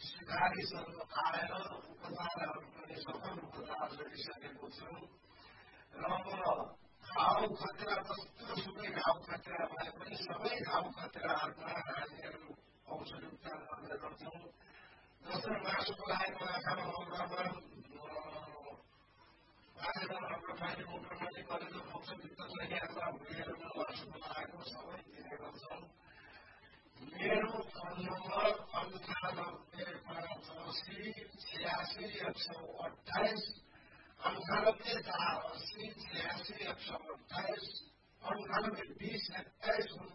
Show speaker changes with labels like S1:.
S1: सिफारिसहरू आएर उपचारहरू पनि सफल उपचार गरिसकेको छु र म घाउ खतरा जस्तो सुकै घाउ खतरा भए पनि सबै घाउ खतराहरूमा हामीहरू औषधि उपचार गर्ने गर्छौँ। जस्तो मासुको लागि आँखामा मौकामा आँखामा मुखमा कलेजो औषधियुक्त चाहिएको भुँडीहरूमा मासुको लागेको सबै दिने गर्छौँ। मेरो फोन नम्बर 9848866128 9848866128 982021